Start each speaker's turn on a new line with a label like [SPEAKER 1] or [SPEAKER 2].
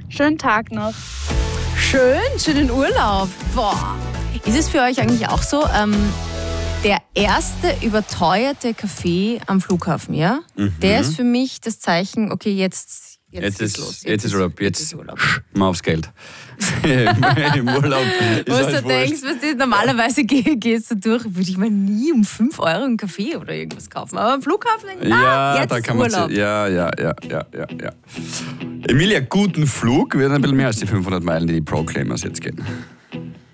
[SPEAKER 1] Schönen Tag noch.
[SPEAKER 2] Schönen Urlaub. Boah. Ist es für euch eigentlich auch so, der erste überteuerte Kaffee am Flughafen, ja? Der ist für mich das Zeichen, okay, jetzt ist los.
[SPEAKER 3] Jetzt ist Urlaub. Jetzt mal aufs Geld. Im Urlaub ist
[SPEAKER 2] Wo
[SPEAKER 3] halt
[SPEAKER 2] du denkst, was ist, normalerweise gehst du durch, würde ich mir nie um 5 Euro einen Kaffee oder irgendwas kaufen. Aber am Flughafen, jetzt
[SPEAKER 3] da
[SPEAKER 2] ist
[SPEAKER 3] kann man
[SPEAKER 2] Urlaub.
[SPEAKER 3] Ja. Emilia, guten Flug. Wir haben ein bisschen mehr als die 500 Meilen, die Proclaimers jetzt gehen.